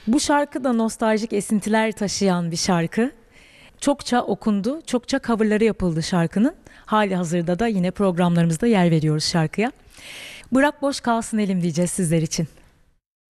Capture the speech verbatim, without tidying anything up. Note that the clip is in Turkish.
Bu şarkı da nostaljik esintiler taşıyan bir şarkı. Çokça okundu, çokça coverları yapıldı şarkının. Hali hazırda da yine programlarımızda yer veriyoruz şarkıya. Bırak boş kalsın elim diyeceğiz sizler için.